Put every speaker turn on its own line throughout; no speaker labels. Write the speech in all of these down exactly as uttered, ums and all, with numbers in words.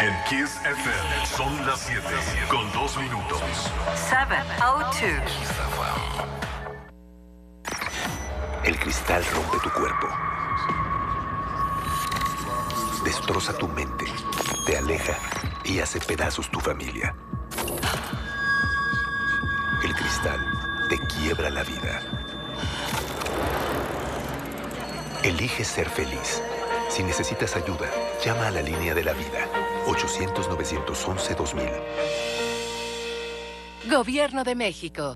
En Kiss F M son las siete con dos minutos.
siete oh dos.
El cristal rompe tu cuerpo. Destroza tu mente, te aleja y hace pedazos tu familia. El cristal te quiebra la vida. Elige ser feliz. Si necesitas ayuda, llama a la línea de la vida. ochocientos, novecientos once, dos mil.
Gobierno de México.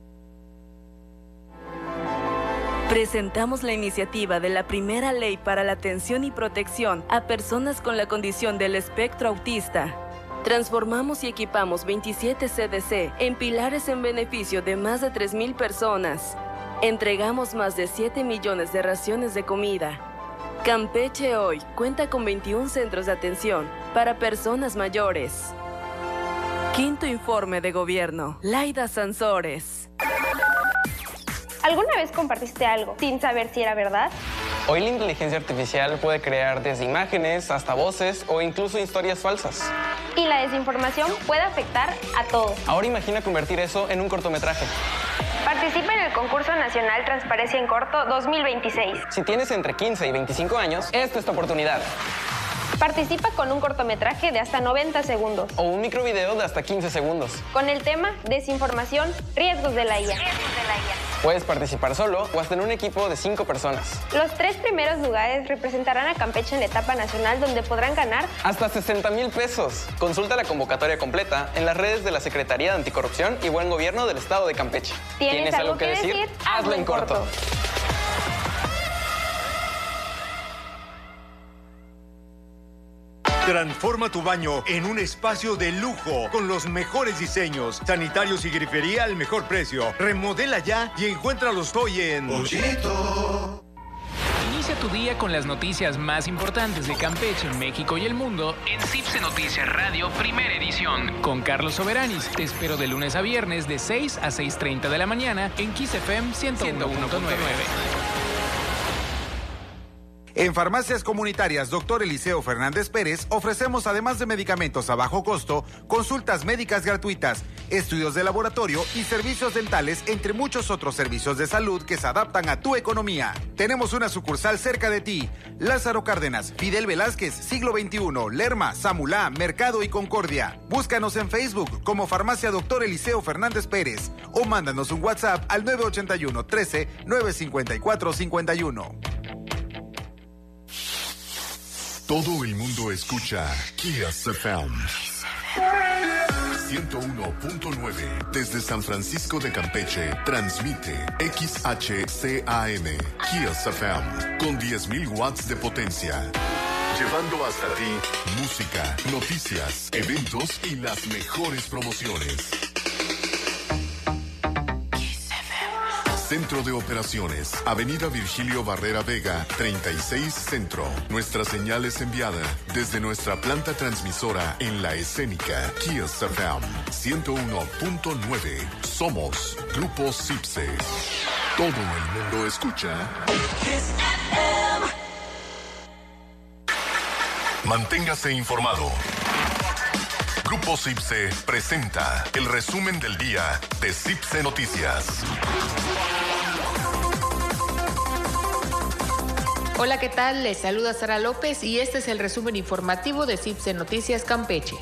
Presentamos la iniciativa de la primera ley para la atención y protección a personas con la condición del espectro autista. Transformamos y equipamos veintisiete C D C en pilares en beneficio de más de tres mil personas. Entregamos más de siete millones de raciones de comida. Campeche hoy cuenta con veintiún centros de atención para personas mayores. Quinto informe de gobierno. Laida Sansores.
¿Alguna vez compartiste algo sin saber si era verdad?
Hoy la inteligencia artificial puede crear desde imágenes hasta voces o incluso historias falsas.
Y la desinformación puede afectar a todos.
Ahora imagina convertir eso en un cortometraje.
Participa en el concurso nacional Transparencia en Corto dos mil veintiséis.
Si tienes entre quince y veinticinco años, esta es tu oportunidad.
Participa con un cortometraje de hasta noventa segundos.
O un microvideo de hasta quince segundos.
Con el tema Desinformación, riesgos de la I A.
Riesgos de la I A.
Puedes participar solo o hasta en un equipo de cinco personas.
Los tres primeros lugares representarán a Campeche en la etapa nacional, donde podrán ganar
hasta sesenta mil pesos. Consulta la convocatoria completa en las redes de la Secretaría de Anticorrupción y Buen Gobierno del Estado de Campeche.
¿Tienes, ¿Tienes algo que decir? decir?
Hazlo en corto. corto.
Transforma tu baño en un espacio de lujo con los mejores diseños, sanitarios y grifería al mejor precio. Remodela ya y encuéntralos hoy en
Pollito. Inicia tu día con las noticias más importantes de Campeche, México y el mundo en Cipse Noticias Radio, primera edición. Con Carlos Soberanis, te espero de lunes a viernes de seis a seis treinta de la mañana en Kiss F M ciento uno punto nueve.
En Farmacias Comunitarias Doctor Eliseo Fernández Pérez ofrecemos, además de medicamentos a bajo costo, consultas médicas gratuitas, estudios de laboratorio y servicios dentales, entre muchos otros servicios de salud que se adaptan a tu economía. Tenemos una sucursal cerca de ti. Lázaro Cárdenas, Fidel Velázquez, Siglo veintiuno, Lerma, Samulá, Mercado y Concordia. Búscanos en Facebook como Farmacia Doctor Eliseo Fernández Pérez o mándanos un WhatsApp al nueve ochenta y uno, trece, nueve cincuenta y cuatro, cincuenta y uno.
Todo el mundo escucha Kiss F M ciento uno punto nueve. Desde San Francisco de Campeche, transmite X H C A M, Kiss F M, con diez mil watts de potencia. Llevando hasta ti música, noticias, eventos y las mejores promociones. Centro de Operaciones, Avenida Virgilio Barrera Vega, treinta y seis Centro. Nuestra señal es enviada desde nuestra planta transmisora en La Escénica, Kiss F M ciento uno punto nueve. Somos Grupo Cipse. Todo el mundo escucha Kiss F M. Manténgase informado. Grupo Cipse presenta el resumen del día de Cipse Noticias.
Hola, ¿qué tal? Les saluda Sara López y este es el resumen informativo de Cipse Noticias Campeche.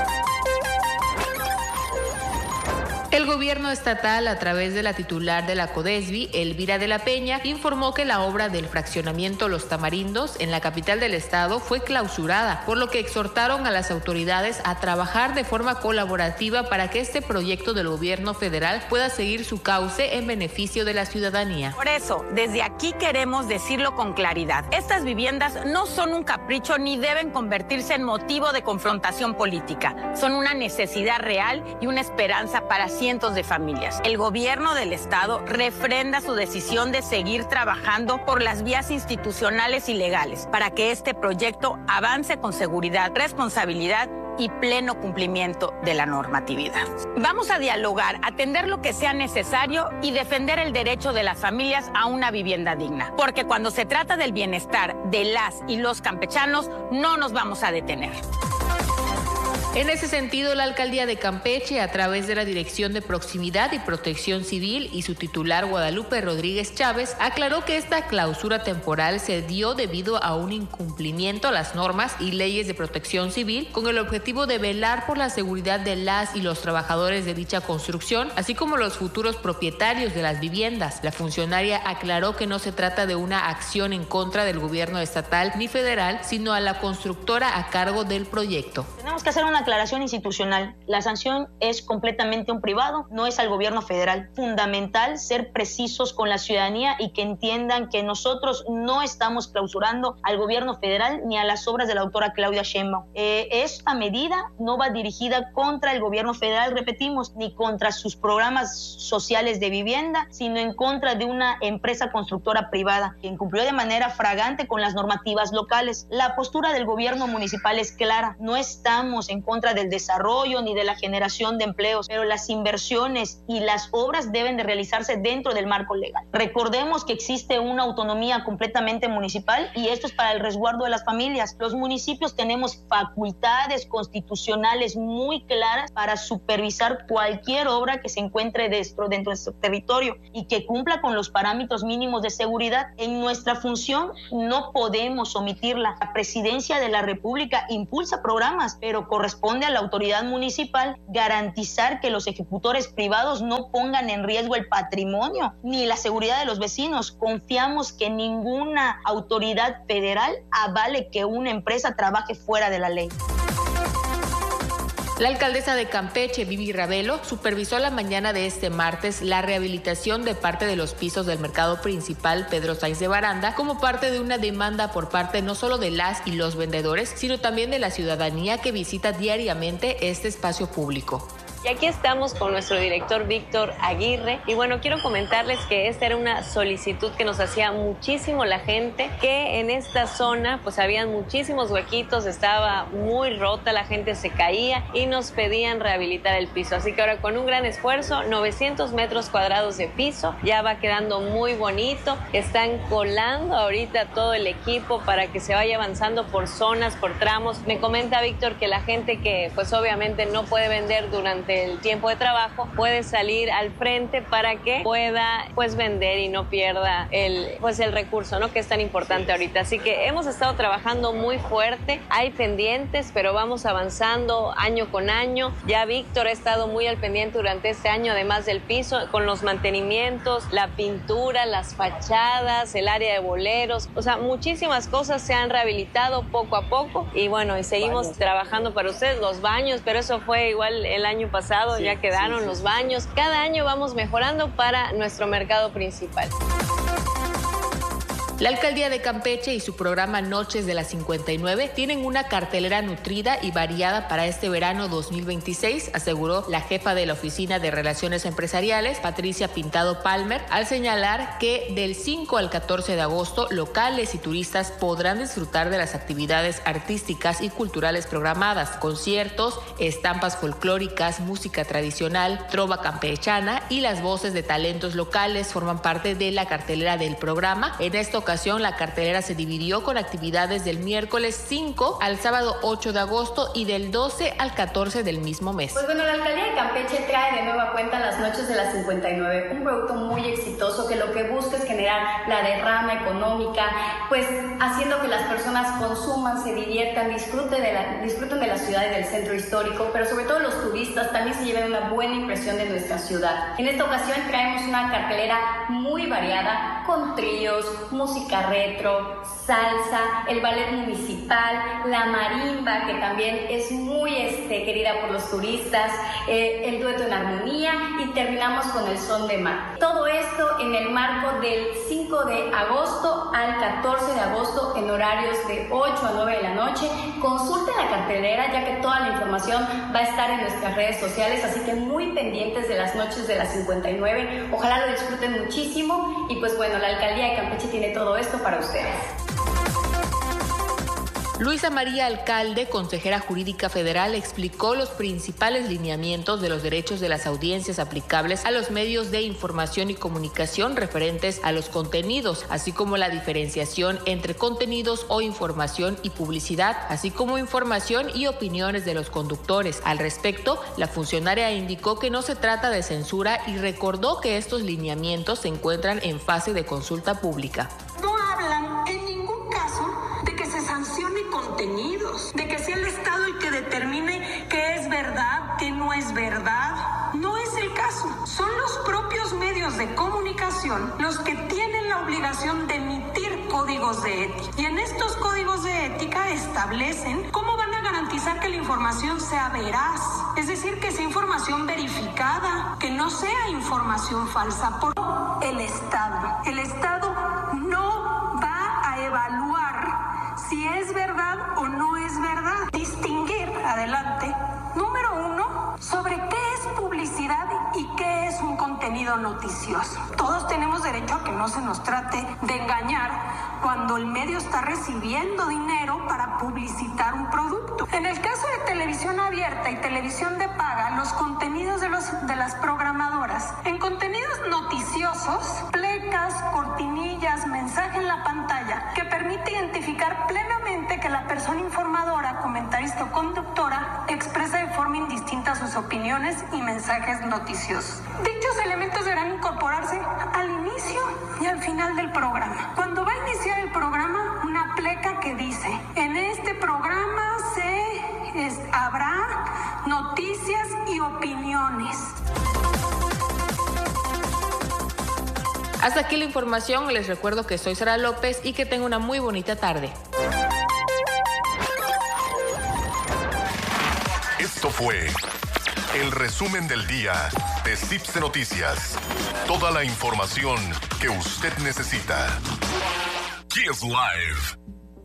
El gobierno estatal, a través de la titular de la CODESBI, Elvira de la Peña, informó que la obra del fraccionamiento Los Tamarindos en la capital del estado fue clausurada, por lo que exhortaron a las autoridades a trabajar de forma colaborativa para que este proyecto del gobierno federal pueda seguir su cauce en beneficio de la ciudadanía.
Por eso, desde aquí queremos decirlo con claridad. Estas viviendas no son un capricho ni deben convertirse en motivo de confrontación política. Son una necesidad real y una esperanza para cientos de familias. El gobierno del estado refrenda su decisión de seguir trabajando por las vías institucionales y legales para que este proyecto avance con seguridad, responsabilidad y pleno cumplimiento de la normatividad. Vamos a dialogar, atender lo que sea necesario y defender el derecho de las familias a una vivienda digna. Porque cuando se trata del bienestar de las y los campechanos, no nos vamos a detener.
En ese sentido, la alcaldía de Campeche, a través de la Dirección de Proximidad y Protección Civil y su titular Guadalupe Rodríguez Chávez, aclaró que esta clausura temporal se dio debido a un incumplimiento a las normas y leyes de protección civil con el objetivo de velar por la seguridad de las y los trabajadores de dicha construcción, así como los futuros propietarios de las viviendas. La funcionaria aclaró que no se trata de una acción en contra del gobierno estatal ni federal, sino a la constructora a cargo del proyecto.
Tenemos que hacer una aclaración institucional. La sanción es completamente un privado, no es al gobierno federal. Fundamental ser precisos con la ciudadanía y que entiendan que nosotros no estamos clausurando al gobierno federal ni a las obras de la doctora Claudia Sheinbaum. Eh, esta medida no va dirigida contra el gobierno federal, repetimos, ni contra sus programas sociales de vivienda, sino en contra de una empresa constructora privada que incumplió de manera fragante con las normativas locales. La postura del gobierno municipal es clara, no estamos en contra del desarrollo ni de la generación de empleos, pero las inversiones y las obras deben de realizarse dentro del marco legal. Recordemos que existe una autonomía completamente municipal y esto es para el resguardo de las familias. Los municipios tenemos facultades constitucionales muy claras para supervisar cualquier obra que se encuentre dentro, dentro de nuestro territorio y que cumpla con los parámetros mínimos de seguridad. En nuestra función no podemos omitirla. La Presidencia de la República impulsa programas, pero corresponde a la autoridad municipal garantizar que los ejecutores privados no pongan en riesgo el patrimonio ni la seguridad de los vecinos. Confiamos que ninguna autoridad federal avale que una empresa trabaje fuera de la ley.
La alcaldesa de Campeche, Vivi Ravelo, supervisó la mañana de este martes la rehabilitación de parte de los pisos del mercado principal Pedro Sainz de Baranda como parte de una demanda por parte no solo de las y los vendedores, sino también de la ciudadanía que visita diariamente este espacio público.
Y aquí estamos con nuestro director Víctor Aguirre y bueno, quiero comentarles que esta era una solicitud que nos hacía muchísimo la gente, que en esta zona pues habían muchísimos huequitos, estaba muy rota, la gente se caía y nos pedían rehabilitar el piso, así que ahora con un gran esfuerzo, novecientos metros cuadrados de piso, ya va quedando muy bonito, están colando ahorita todo el equipo para que se vaya avanzando por zonas, por tramos. Me comenta Víctor que la gente que pues obviamente no puede vender durante el tiempo de trabajo puede salir al frente para que pueda pues vender y no pierda el pues el recurso, ¿no?, que es tan importante ahorita. Así que hemos estado trabajando muy fuerte, hay pendientes, pero vamos avanzando año con año. Ya Víctor ha estado muy al pendiente durante este año, además del piso, con los mantenimientos, la pintura, las fachadas, el área de boleros, o sea, muchísimas cosas se han rehabilitado poco a poco y bueno, y seguimos baños. Trabajando para ustedes, los baños, pero eso fue igual el año pasado. Pasado, sí, ya quedaron sí, sí. los baños. Cada año vamos mejorando para nuestro mercado principal.
La alcaldía de Campeche y su programa Noches de la cincuenta y nueve tienen una cartelera nutrida y variada para este verano dos mil veintiséis, aseguró la jefa de la Oficina de Relaciones Empresariales, Patricia Pintado Palmer, al señalar que del cinco al catorce de agosto locales y turistas podrán disfrutar de las actividades artísticas y culturales programadas, conciertos, estampas folclóricas, música tradicional, trova campechana y las voces de talentos locales forman parte de la cartelera del programa. En esta ocasión, la cartelera se dividió con actividades del miércoles cinco al sábado ocho de agosto y del doce al catorce del mismo mes.
Pues bueno, la alcaldía de Campeche trae de nueva cuenta las Noches de la cincuenta y nueve, un producto muy exitoso que lo que busca es generar la derrama económica, pues haciendo que las personas consuman, se diviertan, disfruten de la, disfruten de la ciudad y del centro histórico, pero sobre todo los turistas también se lleven una buena impresión de nuestra ciudad. En esta ocasión traemos una cartelera muy variada con tríos, música música retro, salsa, el ballet municipal, la marimba, que también es muy este, querida por los turistas, eh, el dueto en armonía y terminamos con el son de mar. Todo esto en el marco del cinco de agosto al catorce de agosto en horarios de ocho a nueve de la noche. Consulten la cartelera ya que toda la información va a estar en nuestras redes sociales, así que muy pendientes de las Noches de la cincuenta y nueve. Ojalá lo disfruten muchísimo y pues bueno, la alcaldía de Campeche tiene todo esto para ustedes.
Luisa María Alcalde, consejera jurídica federal, explicó los principales lineamientos de los derechos de las audiencias aplicables a los medios de información y comunicación referentes a los contenidos, así como la diferenciación entre contenidos o información y publicidad, así como información y opiniones de los conductores. Al respecto, la funcionaria indicó que no se trata de censura y recordó que estos lineamientos se encuentran en fase de consulta pública.
No hablan en ningún caso de que se sancione contenidos, de que sea el Estado el que determine qué es verdad, qué no es verdad. No es el caso. Son los propios medios de comunicación los que tienen la obligación de emitir códigos de ética. Y en estos códigos de ética establecen cómo van a garantizar que la información sea veraz. Es decir, que sea información verificada, que no sea información falsa por el Estado. El Estado no va a evaluar si es verdad o no es verdad. Distinguir, adelante, número uno, sobre qué es publicidad y qué es un contenido noticioso. Todos tenemos derecho a que no se nos trate de engañar cuando el medio está recibiendo dinero para publicitar un producto. En el caso de televisión abierta y televisión de paga, los contenidos de, los, de las programadoras, en contenidos noticiosos, plecas, cortinillas, mensaje en la pantalla, que permite identificar plenamente que la persona informadora, comentarista o conductora expresa de forma indistinta sus opiniones y mensajes noticiosos. Dichos elementos deberán incorporarse al inicio y al final del programa. Cuando va a iniciar el programa, una pleca que dice: en este programa se es, habrá noticias y opiniones.
Hasta aquí la información. Les recuerdo que soy Sara López y que tengo una muy bonita tarde.
Esto fue el resumen del día de Cipse Noticias. Toda la información que usted necesita. Kiss Live.